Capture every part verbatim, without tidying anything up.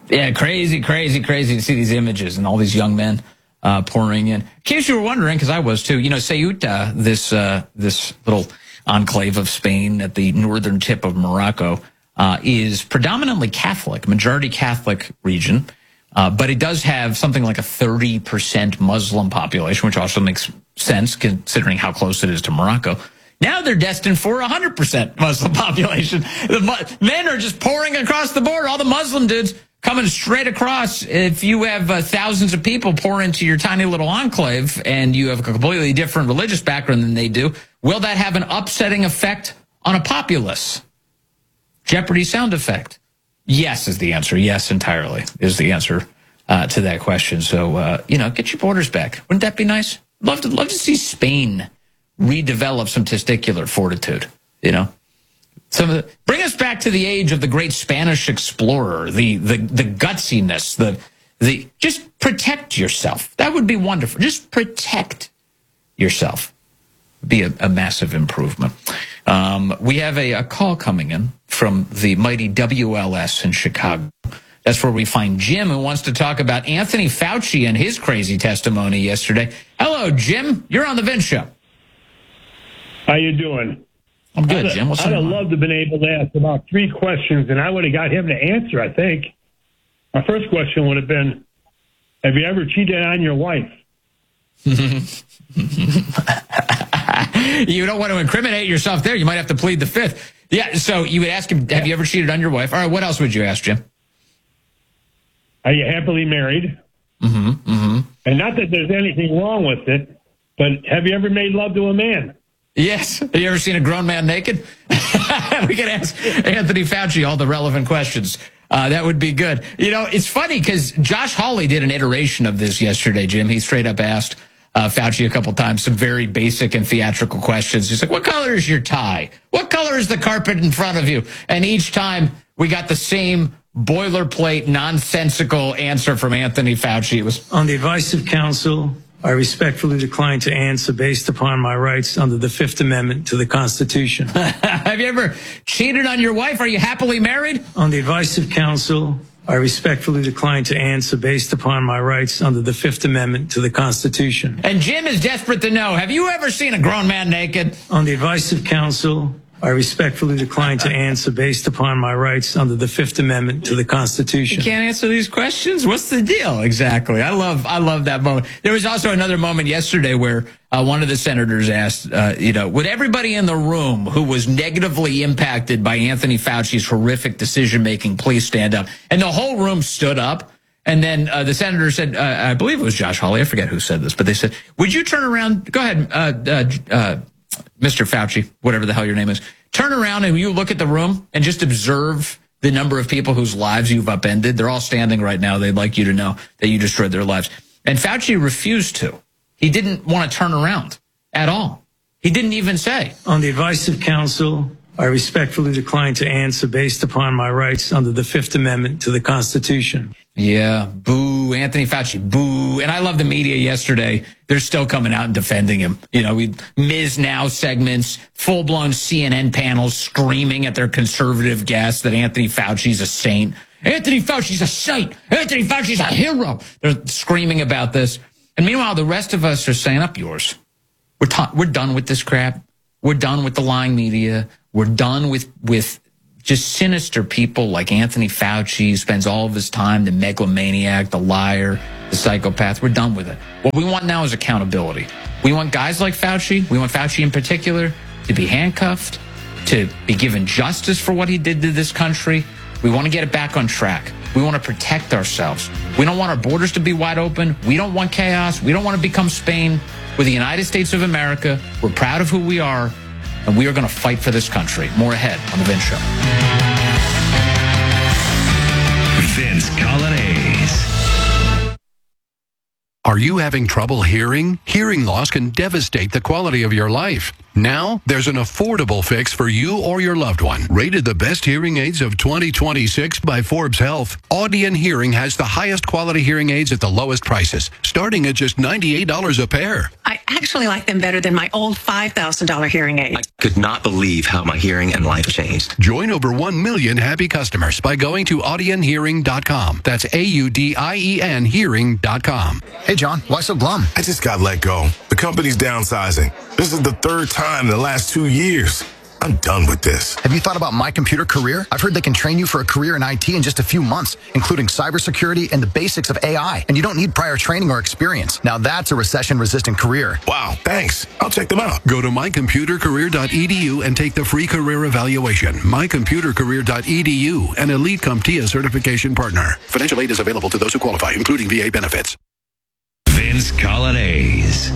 Yeah, crazy, crazy, crazy to see these images and all these young men uh, pouring in. In case you were wondering, because I was too, you know, Ceuta, this uh, this little enclave of Spain at the northern tip of Morocco, uh, is predominantly Catholic, majority Catholic region, uh, but it does have something like a thirty percent Muslim population, which also makes sense considering how close it is to Morocco. Now they're destined for a one hundred percent Muslim population. The men are just pouring across the border. All the Muslim dudes coming straight across. If you have uh, thousands of people pour into your tiny little enclave and you have a completely different religious background than they do, will that have an upsetting effect on a populace? Jeopardy sound effect. Yes is the answer. Yes, entirely is the answer uh, to that question. So, uh, you know, get your borders back. Wouldn't that be nice? Love to, love to see Spain redevelop some testicular fortitude, you know? Some of the, bring us back to the age of the great Spanish explorer, the the the gutsiness, the the just protect yourself. That would be wonderful. Just protect yourself. Be a, a massive improvement. Um, we have a, a call coming in from the mighty W L S in Chicago. That's where we find Jim, who wants to talk about Anthony Fauci and his crazy testimony yesterday. Hello, Jim. You're on the Vince Show. How you doing? I'm good, I'd, Jim. What's I'd have on? loved to have been able to ask about three questions, and I would have got him to answer, I think. My first question would have been, have you ever cheated on your wife? You don't want to incriminate yourself there. You might have to plead the fifth. Yeah, so you would ask him, have you ever cheated on your wife? All right, what else would you ask, Jim? Are you happily married? Mm-hmm, mm-hmm. And not that there's anything wrong with it, but have you ever made love to a man? Yes. Have you ever seen a grown man naked? We can ask Anthony Fauci all the relevant questions. Uh, that would be good. You know, it's funny because Josh Hawley did an iteration of this yesterday, Jim. He straight up asked uh, Fauci a couple times some very basic and theatrical questions. He's like, what color is your tie? What color is the carpet in front of you? And each time we got the same boilerplate, nonsensical answer from Anthony Fauci. It was on the advice of counsel. I respectfully decline to answer based upon my rights under the Fifth Amendment to the Constitution. Have you ever cheated on your wife? Are you happily married? On the advice of counsel, I respectfully decline to answer based upon my rights under the Fifth Amendment to the Constitution. And Jim is desperate to know, have you ever seen a grown man naked? On the advice of counsel, I respectfully decline to answer based upon my rights under the Fifth Amendment to the Constitution. You can't answer these questions? What's the deal? Exactly. I love I love that moment. There was also another moment yesterday where uh, one of the senators asked, uh, you know, would everybody in the room who was negatively impacted by Anthony Fauci's horrific decision-making please stand up? And the whole room stood up. And then uh, the senator said, uh, I believe it was Josh Hawley. I forget who said this, but they said, would you turn around? Go ahead, uh, uh, uh Mister Fauci, whatever the hell your name is, turn around and you look at the room and just observe the number of people whose lives you've upended. They're all standing right now. They'd like you to know that you destroyed their lives. And Fauci refused to. He didn't want to turn around at all. He didn't even say. On the advice of counsel, I respectfully decline to answer based upon my rights under the Fifth Amendment to the Constitution. Yeah, boo, Anthony Fauci, boo. And I love the media yesterday. They're still coming out and defending him. You know, we Miz Now segments, full-blown C N N panels screaming at their conservative guests that Anthony Fauci's a saint. Anthony Fauci's a saint. Anthony Fauci's a hero. They're screaming about this. And meanwhile, the rest of us are saying, up yours. We're, ta- we're done with this crap. We're done with the lying media. We're done with, with just sinister people like Anthony Fauci, who spends all of his time, the megalomaniac, the liar, the psychopath. We're done with it. What we want now is accountability. We want guys like Fauci, we want Fauci in particular, to be handcuffed, to be given justice for what he did to this country. We want to get it back on track. We want to protect ourselves. We don't want our borders to be wide open. We don't want chaos. We don't want to become Spain. We're the United States of America. We're proud of who we are. And we are going to fight for this country. More ahead on The Vince Show. Vince Coglianese. Are you having trouble hearing? Hearing loss can devastate the quality of your life. Now, there's an affordable fix for you or your loved one. Rated the best hearing aids of twenty twenty-six by Forbes Health, Audion Hearing has the highest quality hearing aids at the lowest prices, starting at just ninety-eight dollars a pair. I actually like them better than my old five thousand dollars hearing aid. I could not believe how my hearing and life changed. Join over one million happy customers by going to audion hearing dot com. That's A U D I E N hearing dot com. Hey, John, why so glum? I just got let go. The company's downsizing. This is the third time in the last two years. I'm done with this. Have you thought about My Computer Career? I've heard they can train you for a career in I T in just a few months, including cybersecurity and the basics of A I. And you don't need prior training or experience. Now that's a recession-resistant career. Wow, thanks. I'll check them out. Go to my computer career dot e d u and take the free career evaluation. my computer career dot e d u, an elite CompTIA certification partner. Financial aid is available to those who qualify, including V A benefits. Vince Coglianese.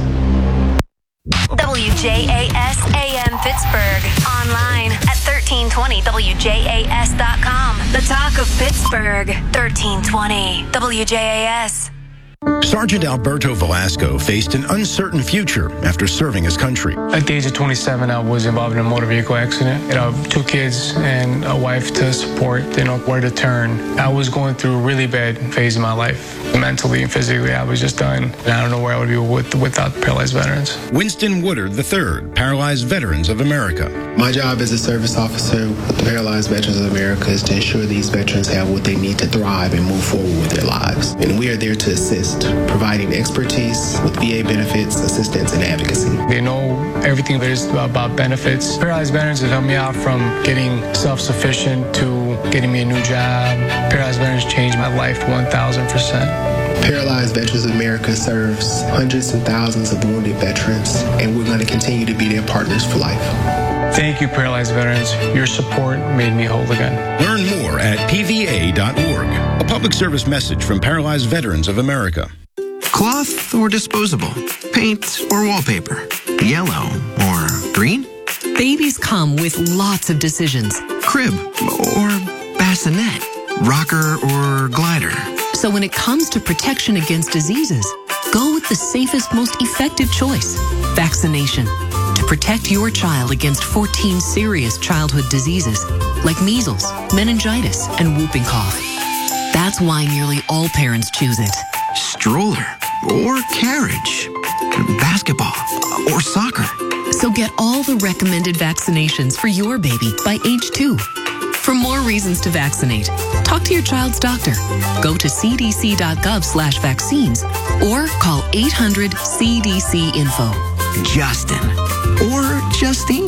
W J A S A M Pittsburgh. Online at thirteen twenty W J A S dot com. The talk of Pittsburgh. thirteen twenty W J A S. Sergeant Alberto Velasco faced an uncertain future after serving his country. At the age of twenty-seven, I was involved in a motor vehicle accident. You know, two kids and a wife to support, you know, where to turn. I was going through a really bad phase of my life. Mentally and physically, I was just done. And I don't know where I would be with, without paralyzed veterans. Winston Woodard the third, Paralyzed Veterans of America. My job as a service officer with the Paralyzed Veterans of America is to ensure these veterans have what they need to thrive and move forward with their lives. And we are there to assist, providing expertise with V A benefits, assistance, and advocacy. They know everything there is about benefits. Paralyzed veterans have helped me out from getting self-sufficient to getting me a new job. Paralyzed veterans changed my life one thousand percent. Paralyzed Veterans of America serves hundreds and thousands of wounded veterans, and we're going to continue to be their partners for life. Thank you, Paralyzed Veterans. Your support made me whole again. Learn more at P V A dot org. A public service message from Paralyzed Veterans of America. Cloth or disposable? Paint or wallpaper? Yellow or green? Babies come with lots of decisions. Crib or bassinet? Rocker or glider? So when it comes to protection against diseases, go with the safest, most effective choice, vaccination. To protect your child against fourteen serious childhood diseases like measles, meningitis, and whooping cough. That's why nearly all parents choose it. Stroller or carriage, basketball or soccer. So get all the recommended vaccinations for your baby by age two. For more reasons to vaccinate, talk to your child's doctor. Go to c d c dot gov slash vaccines or call eight hundred C D C info. Justin or Justine.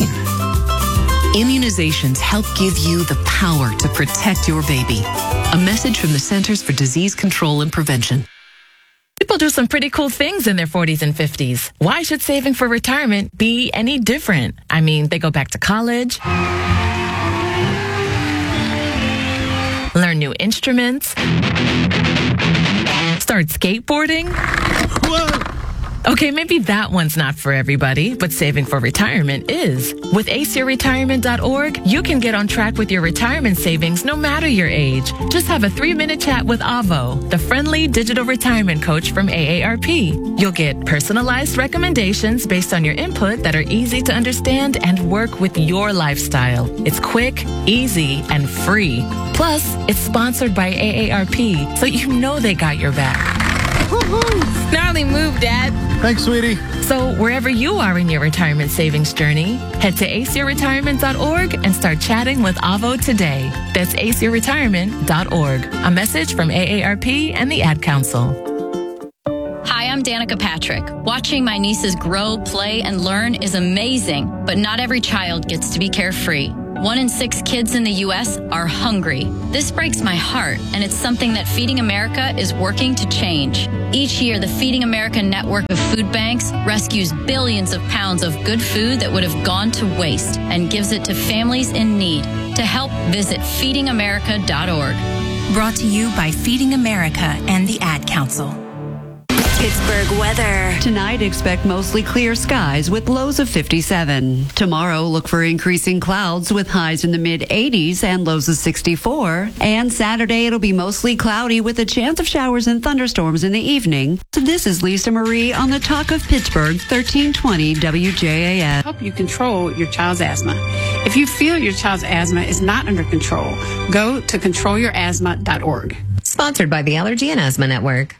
Immunizations help give you the power to protect your baby. A message from the Centers for Disease Control and Prevention. People do some pretty cool things in their forties and fifties. Why should saving for retirement be any different? I mean, they go back to college, learn new instruments, start skateboarding. Whoa. Okay, maybe that one's not for everybody, but saving for retirement is. With ace your retirement dot org, you can get on track with your retirement savings no matter your age. Just have a three-minute chat with Avo, the friendly digital retirement coach from A A R P. You'll get personalized recommendations based on your input that are easy to understand and work with your lifestyle. It's quick, easy, and free. Plus, it's sponsored by A A R P, so you know they got your back. Woohoo! Gnarly move, Dad. Thanks, sweetie. So wherever you are in your retirement savings journey, head to ace your retirement dot org and start chatting with Avo today. That's ace your retirement dot org. A message from A A R P and the Ad Council. Hi, I'm Danica Patrick. Watching my nieces grow, play, and learn is amazing, but not every child gets to be carefree. One in six kids in the U S are hungry. This breaks my heart, and it's something that Feeding America is working to change. Each year, the Feeding America network of food banks rescues billions of pounds of good food that would have gone to waste and gives it to families in need. To help, visit feeding america dot org. Brought to you by Feeding America and the Ad Council. Pittsburgh weather. Tonight, expect mostly clear skies with lows of fifty-seven. Tomorrow, look for increasing clouds with highs in the mid eighties and lows of sixty-four. And Saturday, it'll be mostly cloudy with a chance of showers and thunderstorms in the evening. So this is Lisa Marie on the Talk of Pittsburgh, thirteen twenty W J A S. Help you control your child's asthma. If you feel your child's asthma is not under control, go to control your asthma dot org. Sponsored by the Allergy and Asthma Network.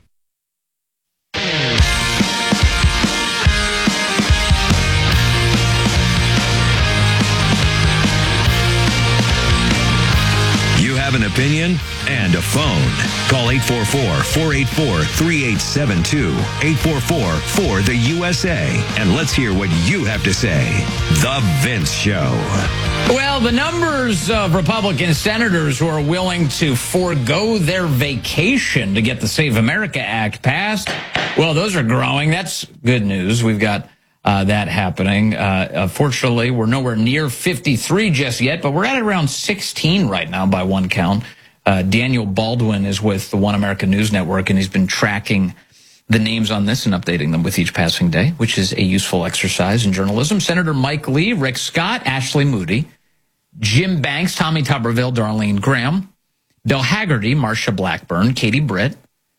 Have an opinion and a phone. Call eight four four, four eight four, three eight seven two, eight four four, four the U S A, and let's hear what you have to say. The Vince Show. Well, the numbers of Republican senators who are willing to forego their vacation to get the Save America Act passed, well, those are growing. That's good news. We've got Uh, that happening. Uh, unfortunately, we're nowhere near fifty-three just yet, but we're at around sixteen right now by one count. Uh, Daniel Baldwin is with the One America News Network, and he's been tracking the names on this and updating them with each passing day, which is a useful exercise in journalism. Senator Mike Lee, Rick Scott, Ashley Moody, Jim Banks, Tommy Tuberville, Darlene Graham, Bill Haggerty, Marsha Blackburn, Katie Britt,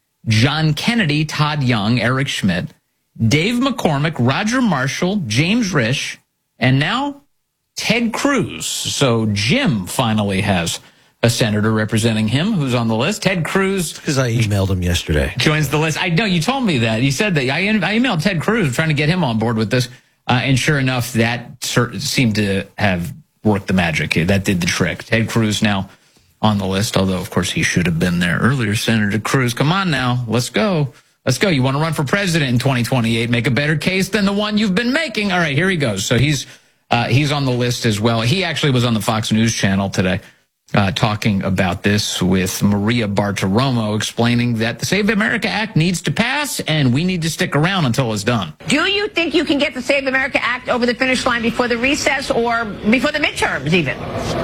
John Kennedy, Todd Young, Eric Schmidt, Dave McCormick, Roger Marshall, James Risch, and now Ted Cruz. So Jim finally has a senator representing him who's on the list. Ted Cruz. Because I emailed him yesterday. Joins the list. I know, you told me that. You said that. I, I emailed Ted Cruz trying to get him on board with this. Uh, and sure enough, that seemed to have worked the magic. That did the trick. Ted Cruz now on the list, although, of course, he should have been there earlier. Senator Cruz, come on now. Let's go. Let's go. You want to run for president in twenty twenty-eight? Make a better case than the one you've been making. All right, here he goes. So he's uh, he's on the list as well. He actually was on the Fox News channel today uh, talking about this with Maria Bartiromo, explaining that the Save America Act needs to pass and we need to stick around until it's done. Do you think you can get the Save America Act over the finish line before the recess or before the midterms even?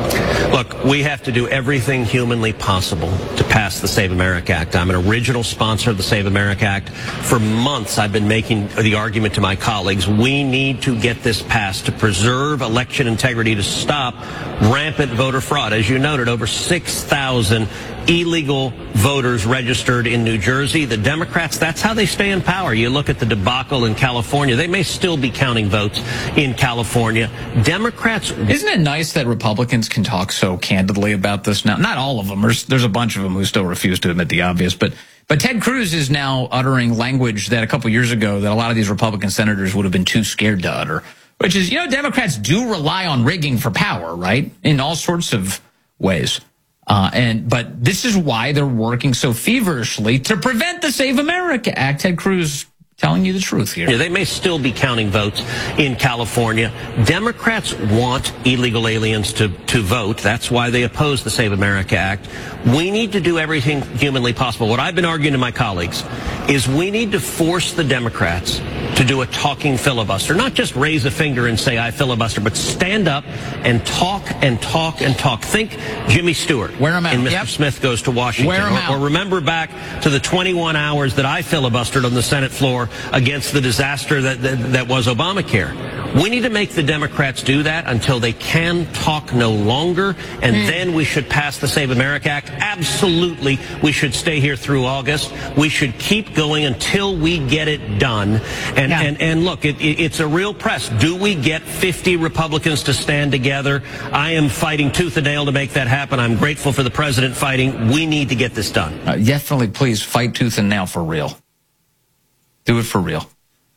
Look, we have to do everything humanly possible to pass the Save America Act. I'm an original sponsor of the Save America Act. For months, I've been making the argument to my colleagues, we need to get this passed to preserve election integrity, to stop rampant voter fraud. As you noted, over six thousand illegal voters registered in New Jersey. The Democrats, that's how they stay in power. You look at the debacle in California. They may still be counting votes in California. Democrats... Isn't it nice that Republicans can talk so candidly about this now? Not all of them. There's, there's a bunch of them who still refuse to admit the obvious. But, but Ted Cruz is now uttering language that a couple years ago that a lot of these Republican senators would have been too scared to utter, which is, you know, Democrats do rely on rigging for power, right? In all sorts of ways. Uh, and but this is why they're working so feverishly to prevent the Save America Act. Ted Cruz telling you the truth here. Yeah, they may still be counting votes in California. Democrats want illegal aliens to, to vote. That's why they oppose the Save America Act. We need to do everything humanly possible. What I've been arguing to my colleagues is we need to force the Democrats to do a talking filibuster, not just raise a finger and say, I filibuster, but stand up and talk and talk and talk. Think Jimmy Stewart. Wear him out. And Mister Yep. Smith Goes to Washington. Wear him or, out. or remember back to the twenty-one hours that I filibustered on the Senate floor against the disaster that, that, that was Obamacare. We need to make the Democrats do that until they can talk no longer, and mm. then we should pass the Save America Act. Absolutely, we should stay here through August. We should keep going until we get it done. And yeah. and, and look, it, it, it's a real press. Do we get fifty Republicans to stand together? I am fighting tooth and nail to make that happen. I'm grateful for the president fighting. We need to get this done. Uh, definitely, please fight tooth and nail for real. Do it for real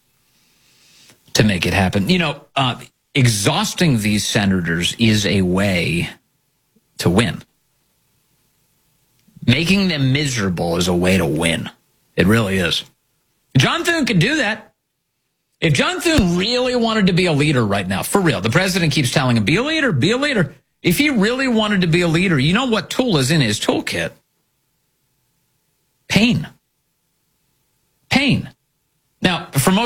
to make it happen. You know, uh, exhausting these senators is a way to win. Making them miserable is a way to win. It really is. John Thune could do that. If John Thune really wanted to be a leader right now, for real, the president keeps telling him, be a leader, be a leader. If he really wanted to be a leader, you know what tool is in his toolkit? Pain. Pain. Now, for most